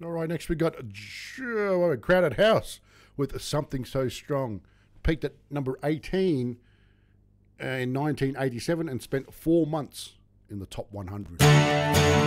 All right, next we got Crowded House with Something So Strong. Peaked at number 18 in 1987 and spent 4 months in the top 100.